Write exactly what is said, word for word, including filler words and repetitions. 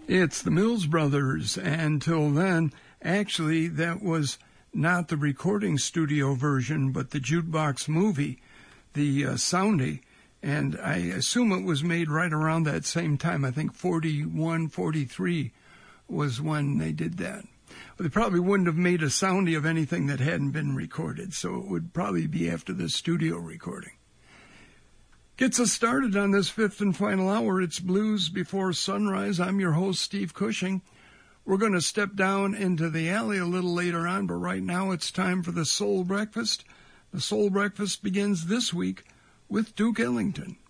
It's the Mills Brothers, and till then, actually, that was not the recording studio version, but the jukebox movie, the uh, Soundy, and I assume it was made right around that same time. I think forty-one, forty-three was when they did that. Well, they probably wouldn't have made a Soundy of anything that hadn't been recorded, so it would probably be after the studio recording. Gets us started on this fifth and final hour. It's Blues Before Sunrise. I'm your host, Steve Cushing. We're going to step down into the alley a little later on, but right now it's time for the Soul Breakfast. The Soul Breakfast begins this week with Duke Ellington.